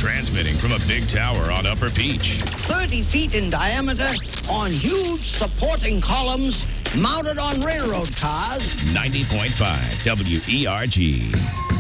Transmitting from a big tower on Upper Peach. 30 feet in diameter on huge supporting columns mounted on railroad cars. 90.5 WERG.